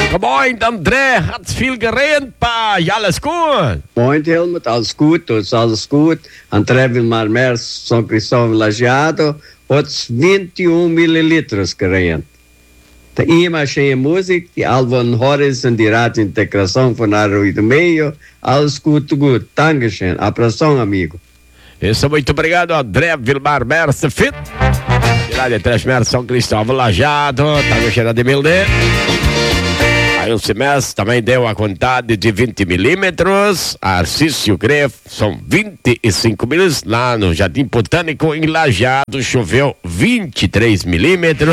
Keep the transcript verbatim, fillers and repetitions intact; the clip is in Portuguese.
Moin, André, hat's viel geregnet bei, alles gut? Moin, Helmut, alles gut, ist alles gut. André Vilmar Mers, São Cristóvão Lajeado, hat's vinte e um mililitros geregnet. Da ima cheia música, die Alvon Horis und die Radintegração von Arroio do Meio, alles gut, gut, Dankeschön, abração, amigo. Isso, muito obrigado, André Vilmar Mers, fit. Lá de Três Mers, São Cristóvão Lajeado, Dankeschön, Ademilde. Aí o semestre também deu a quantidade de vinte milímetros. Arcício Greve são vinte e cinco milímetros. Lá no Jardim Botânico, em Lajeado, choveu vinte e três milímetros.